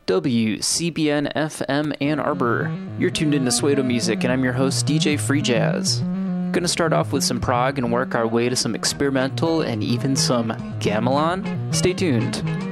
WCBN FM Ann Arbor. You're tuned into Suedo Music, and I'm your host, DJ Free Jazz. Gonna start off with some prog and work our way to some experimental and even some gamelan. Stay tuned.